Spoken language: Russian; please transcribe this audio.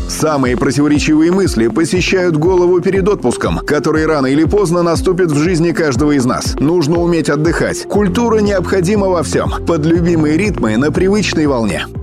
Самые противоречивые мысли посещают голову перед отпуском, который рано или поздно наступит в жизни каждого из нас. Нужно уметь отдыхать. Культура необходима во всем. Под любимые ритмы на привычной волне.